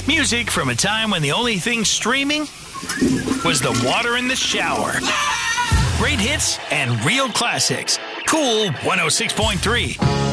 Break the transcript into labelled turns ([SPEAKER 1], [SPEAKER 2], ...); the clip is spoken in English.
[SPEAKER 1] Music from a time when the only thing streaming was the water in the shower. Great hits and real classics. Cool 106.3.